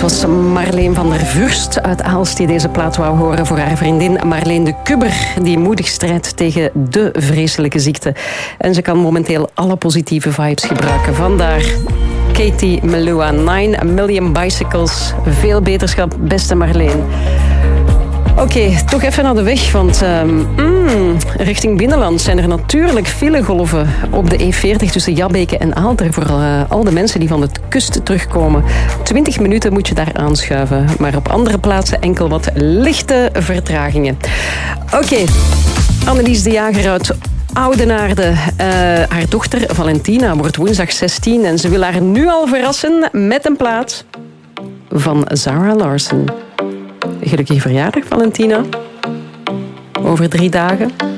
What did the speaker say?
was Marleen van der Vurst uit Aalst die deze plaat wou horen voor haar vriendin Marleen de Kubber, die moedig strijdt tegen de vreselijke ziekte. En ze kan momenteel alle positieve vibes gebruiken. Vandaar Katie Melua, 9 Million Bicycles. Veel beterschap, beste Marleen. Oké, toch even naar de weg, want richting binnenland zijn er natuurlijk filegolven op de E40 tussen Jabbeke en Aalter voor al de mensen die van de kust terugkomen. 20 minuten moet je daar aanschuiven, maar op andere plaatsen enkel wat lichte vertragingen. Oké, Annelies de Jager uit Oudenaarde. Haar dochter Valentina wordt woensdag 16 en ze wil haar nu al verrassen met een plaat van Zara Larsson. Gelukkige verjaardag, Valentina. Over 3 dagen.